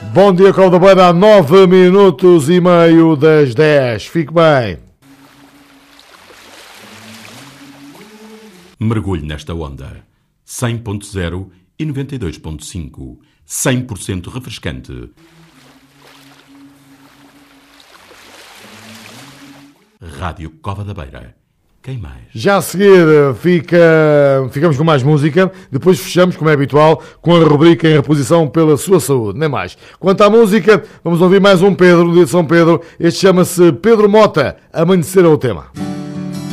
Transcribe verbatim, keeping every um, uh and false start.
Bom dia, Cova da Beira, há nove minutos e meio das dez. Fique bem. Mergulhe nesta onda. cem ponto zero e noventa e dois ponto cinco. cem por cento refrescante. Rádio Cova da Beira. Quem mais? Já a seguir fica, ficamos com mais música, depois fechamos, como é habitual, com a rubrica em reposição pela sua saúde, nem mais. Quanto à música, vamos ouvir mais um Pedro, no dia de São Pedro. Este chama-se Pedro Mota, Amanhecer é o tema.